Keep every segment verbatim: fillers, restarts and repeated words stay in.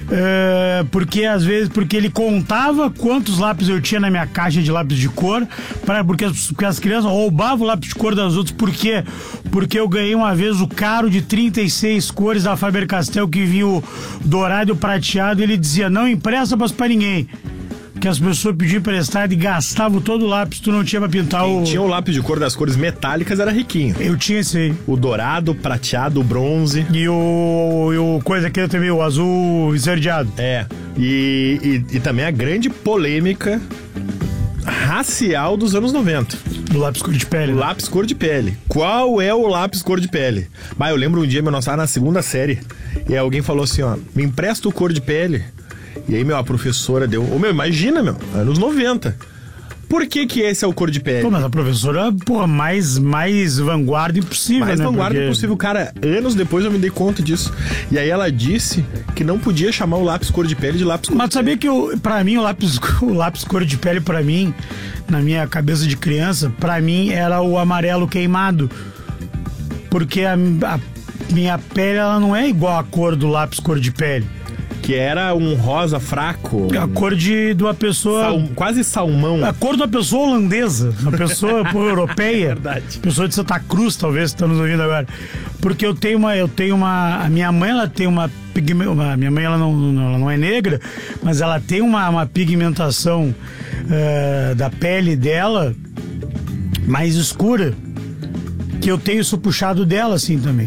É, porque às vezes, porque ele contava quantos lápis eu tinha na minha caixa de lápis de cor, pra, porque, as, porque as crianças roubavam o lápis de cor das outras. Por quê? Porque eu ganhei uma vez o caro de trinta e seis cores da Faber-Castell, que vinha o dourado e o prateado, e ele dizia, não empresta pra ninguém. Que as pessoas pediam emprestado e gastavam todo o lápis, tu não tinha pra pintar. Quem o... tinha o lápis de cor das cores metálicas era riquinho. Eu tinha esse aí. O dourado, o prateado, o bronze. E o, e o coisa que eu também, o azul esverdeado. É. E, e, e também a grande polêmica racial dos anos noventa. Do lápis cor de pele. O né? lápis cor de pele. Qual é o lápis cor de pele? Bah, eu lembro um dia, meu, nós tava na segunda série, e alguém falou assim, ó, me empresta o cor de pele. E aí, meu, a professora deu... Ô, meu, imagina, meu, anos noventa. Por que que esse é o cor de pele? Pô, mas a professora, porra, mais, mais vanguarda impossível, mais né? Mais vanguarda Porque... impossível. Cara, anos depois eu me dei conta disso. E aí ela disse que não podia chamar o lápis cor de pele de lápis cor mas de pele. Mas sabia que, eu, pra mim, o lápis, o lápis cor de pele, pra mim, na minha cabeça de criança, pra mim era o amarelo queimado. Porque a, a minha pele, ela não é igual a cor do lápis cor de pele. Que era um rosa fraco. A cor de, de uma pessoa... Sal, quase salmão. A cor de uma pessoa holandesa. Uma pessoa pô, europeia. Verdade. Pessoa de Santa Cruz, talvez, que está nos ouvindo agora. Porque eu tenho uma... Eu tenho uma a minha mãe, ela tem uma... uma minha mãe, ela não, ela não é negra, mas ela tem uma, uma pigmentação uh, da pele dela mais escura. Que eu tenho isso puxado dela, assim, também.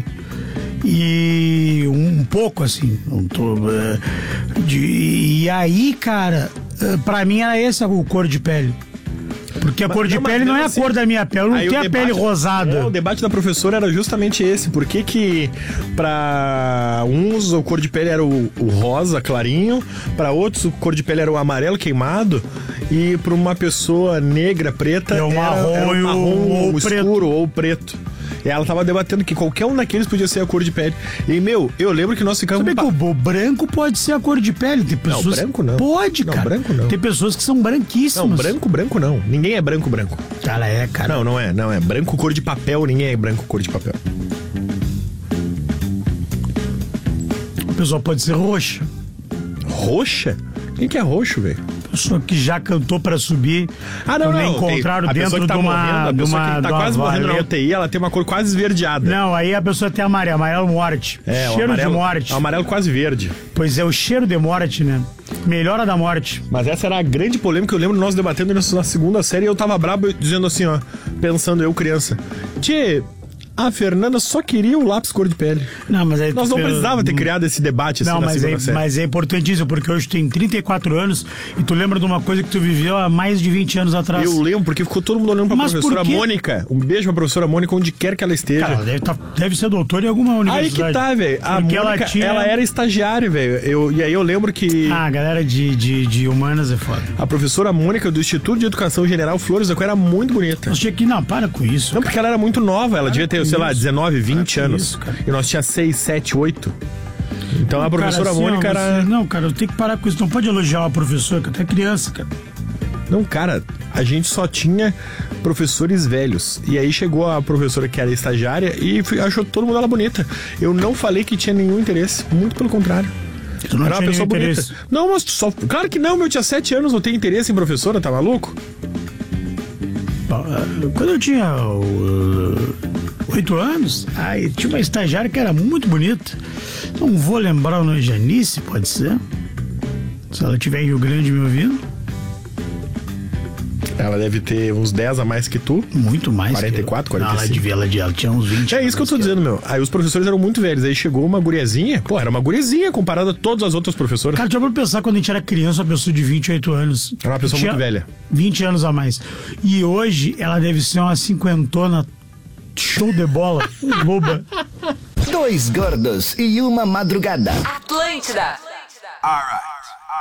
E um, um pouco assim, um, uh, de, e aí, cara, uh, pra mim era essa a cor de pele. Porque a mas, cor de não, pele não é a assim, cor da minha pele, eu não tenho a debate, pele rosada. É, o debate da professora era justamente esse. Por que que pra uns a cor de pele era o, o rosa clarinho, pra outros a cor de pele era o amarelo queimado, e pra uma pessoa negra, preta, é o marrom, era, era o marrom ou, ou o escuro preto. ou preto. E ela tava debatendo que qualquer um daqueles podia ser a cor de pele. E, meu, eu lembro que nós ficamos... Sabe que o branco pode ser a cor de pele. Tem pessoas... Não, branco não. Pode, não, cara. branco não. Tem pessoas que são branquíssimas. Não, branco, branco não. Ninguém é branco, branco. Cara, é, cara. Não, não é. Não é. Branco, cor de papel. Ninguém é branco, cor de papel. A pessoa pode ser roxa. Roxa? Quem que é roxo, velho? Pessoa que já cantou pra subir. Ah, não, não. Encontraram tem, dentro que tá de uma... Morrendo, a de pessoa uma, que tá quase morrendo na U T I, ela tem uma cor quase esverdeada. Não, aí a pessoa tem amarelo, amarelo morte. É, cheiro amarelo, de morte. É um amarelo quase verde. Pois é, o cheiro de morte, né? Melhora da morte. Mas essa era a grande polêmica que eu lembro nós debatendo na segunda série, e eu tava brabo dizendo assim, ó, pensando eu criança. Tchê, a Fernanda só queria o lápis cor de pele. Não, mas aí Nós não precisava ter criado esse debate assim não, na mas segunda é, série. mas é importantíssimo, porque hoje tu tem trinta e quatro anos e tu lembra de uma coisa que tu viveu há mais de vinte anos atrás. Eu lembro, porque ficou todo mundo olhando pra mas professora Mônica. Um beijo pra professora Mônica, onde quer que ela esteja. Cara, ela deve, tá, deve ser doutora em alguma universidade. Aí que tá, velho. A Mônica, ela, tinha... ela era estagiária, velho. Eu, e aí eu lembro que... Ah, a galera de, de, de humanas é foda. A professora Mônica do Instituto de Educação General Flores da Cunha era muito bonita. Eu achei que, não, para com isso. Não, cara. porque ela era muito nova. Ela para devia ter, sei isso. lá, dezenove, vinte anos. Isso, e nós tinha seis, sete, oito. Então não, a professora cara, assim, Mônica ó, era... Você, não, cara, eu tenho que parar com isso. Não pode elogiar uma professora, que até criança, cara. Não, cara, a gente só tinha professores velhos. E aí chegou a professora que era estagiária e achou todo mundo ela bonita. Eu não falei que tinha nenhum interesse. Muito pelo contrário. Tu não era tinha uma pessoa bonita. Interesse. Não, mas só... Claro que não, meu, eu tinha sete anos, não tenho interesse em professora, tá maluco? Quando eu tinha oito anos, aí tinha uma estagiária que era muito bonita. Não vou lembrar o nome, Janice, pode ser? Se ela estiver em Rio Grande me ouvindo. Ela deve ter uns dez a mais que tu. Muito mais. quarenta e quatro, quarenta e cinco. Não, ela devia, ela, devia, ela tinha uns vinte. É isso que eu tô dizendo, meu. Aí os professores eram muito velhos. Aí chegou uma guriazinha. Pô, era uma guriazinha comparada a todas as outras professoras. Cara, tinha pra pensar quando a gente era criança, uma pessoa de vinte e oito anos. Era uma pessoa muito velha. vinte anos a mais. E hoje ela deve ser uma cinquentona show de bola. Boba. Dois gordos e uma madrugada. Atlântida. Alright.